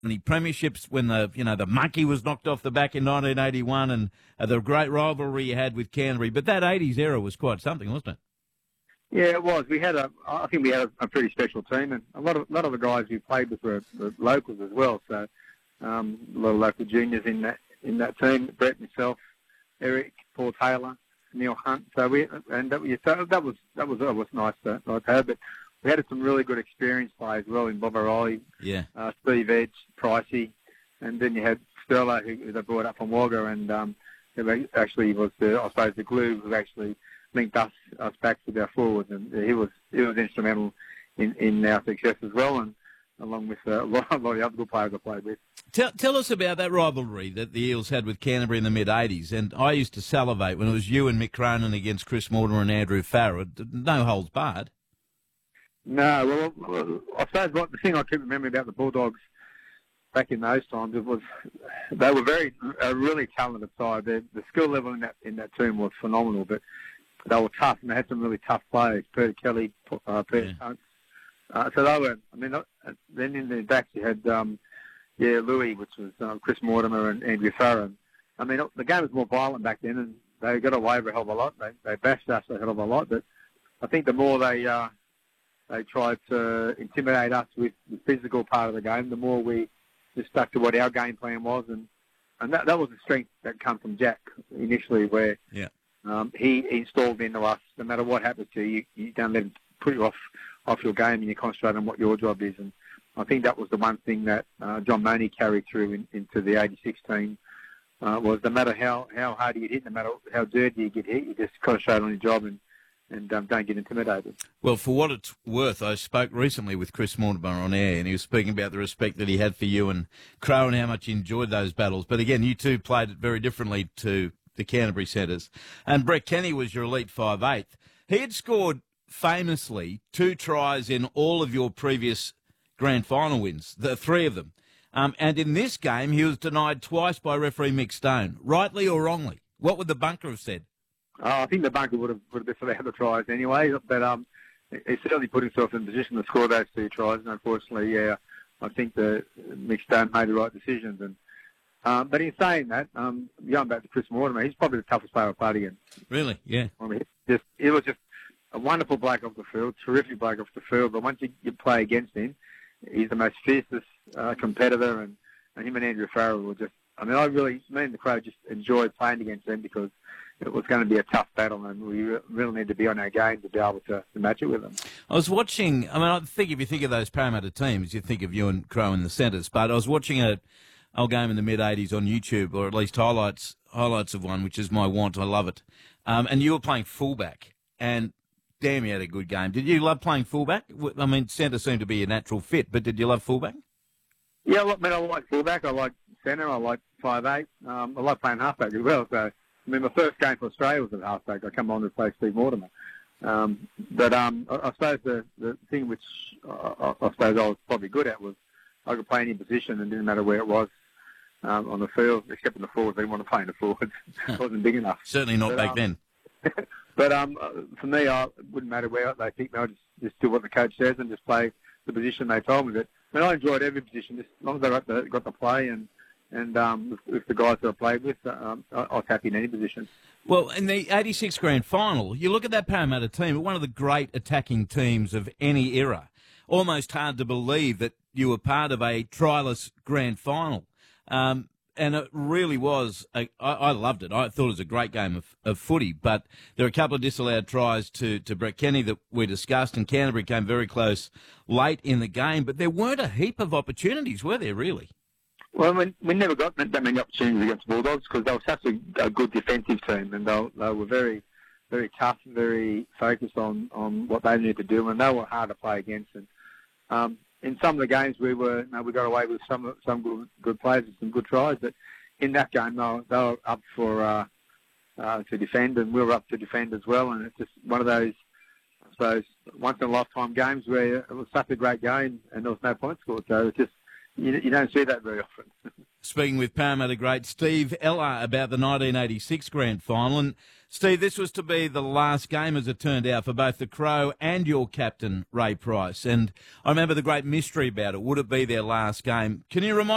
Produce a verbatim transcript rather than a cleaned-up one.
many premierships when the you know the monkey was knocked off the back in nineteen eighty-one, and uh, the great rivalry you had with Canterbury. But that eighties era was quite something, wasn't it? Yeah, it was. We had a, I think we had a, a pretty special team, and a lot of a lot of the guys we played with were, were locals as well. So um, a lot of local juniors in that in that team. Brett, myself, Eric, Paul Taylor, Neil Hunt. So we and that, yeah, so that was that was that was nice to, nice to have. But we had some really good experienced players as well in Bob O'Reilly, yeah, uh, Steve Edge, Pricey, and then you had Sterlo, who, who they brought up from Wagga, and um, who actually was the I suppose the glue who actually linked us us back with our forwards, and he was he was instrumental in, in our success as well, and along with uh, a, lot, a lot of the other good players I played with. Tell, tell us about that rivalry that the Eels had with Canterbury in the mid eighties, and I used to salivate when it was you and Mick Cronin against Chris Mortimer and Andrew Farrer. No holds barred. No, well, well I suppose what the thing I keep remembering about the Bulldogs back in those times, it was they were very a really talented side. The, the skill level in that in that team was phenomenal, but they were tough, and they had some really tough players. Peter Kelly, uh, Peter yeah. Hunt. Uh, so they were, I mean, uh, then in the backs you had, um, yeah, Louis, which was um, Chris Mortimer and Andrew Farrer. I mean, the game was more violent back then, and they got away with a hell of a lot. They, they bashed us a hell of a lot, but I think the more they uh, they tried to intimidate us with the physical part of the game, the more we just stuck to what our game plan was, and, and that, that was the strength that came from Jack initially, where yeah. Um, he installed into us, no matter what happens to you, you don't let him put you off, off your game, and you concentrate on what your job is. And I think that was the one thing that uh, John Money carried through in, into the eighty-six team, uh, was no matter how, how hard you get hit, no matter how dirty you get hit, you just concentrate on your job and, and um, don't get intimidated. Well, for what it's worth, I spoke recently with Chris Mortimer on air, and he was speaking about the respect that he had for you and Crow and how much he enjoyed those battles. But again, you two played it very differently to the Canterbury centres. And Brett Kenny was your elite five eight. He had scored famously two tries in all of your previous grand final wins, the three of them. Um, and in this game, he was denied twice by referee Mick Stone, rightly or wrongly. What would the bunker have said? Uh, I think the bunker would have, would have disallowed the tries anyway, but um, he certainly put himself in a position to score those two tries, and unfortunately, yeah, I think the Mick Stone made the right decisions. And Um, but in saying that, um, going back to Chris Mortimer, he's probably the toughest player I've played against. Really? Yeah. I mean, just he was just a wonderful bloke off the field, terrific bloke off the field. But once you, you play against him, he's the most fiercest uh, competitor, and, and him and Andrew Farrer were just. I mean, I really, me and the Crow just enjoyed playing against them because it was going to be a tough battle, and we really need to be on our game to be able to, to match it with them. I was watching. I mean, I think if you think of those Parramatta teams, you think of you and Crow in the centres. But I was watching a. Old game in the mid eighties on YouTube, or at least highlights highlights of one, which is my want. I love it. Um, and you were playing fullback, and damn, you had a good game. Did you love playing fullback? I mean, centre seemed to be a natural fit, but did you love fullback? Yeah, I mean, I like fullback. I like centre. I like five eight. Um, I like playing halfback as well. So, I mean, my first game for Australia was at halfback. I come on to play Steve Mortimer. Um, but um, I, I suppose the, the thing which I, I suppose I was probably good at was I could play any position, and it didn't matter where it was. Um, on the field, except in the forwards. They didn't want to play in the forwards. It wasn't big enough. Certainly not but, back um, then. but um, for me, I, it wouldn't matter where they picked me. I just, just do what the coach says and just play the position they told me. But I mean, I enjoyed every position, just as long as I got the, got the play and, and um, with, with the guys that I played with, um, I, I was happy in any position. Well, in the eighty-six grand final, you look at that Parramatta team, one of the great attacking teams of any era. Almost hard to believe that you were part of a trialist grand final. Um, and it really was, a, I, I loved it. I thought it was a great game of, of footy, but there were a couple of disallowed tries to, to Brett Kenny that we discussed, and Canterbury came very close late in the game, but there weren't a heap of opportunities, were there, really? Well, we, we never got that many opportunities against the Bulldogs because they were such a, a good defensive team, and they, they were very, very tough, very focused on, on what they needed to do, and they were hard to play against. And um, in some of the games, we were you know, we got away with some some good, good plays and some good tries, but in that game, they were, they were up for uh, uh, to defend, and we were up to defend as well. And it's just one of those, I suppose, once in a lifetime games where it was such a great game and there was no points scored. So it's just you, you don't see that very often. Speaking with Parramatta great Steve Ella about the nineteen eighty-six grand final. And Steve, this was to be the last game, as it turned out, for both the Crow and your captain, Ray Price. And I remember the great mystery about it. Would it be their last game? Can you remind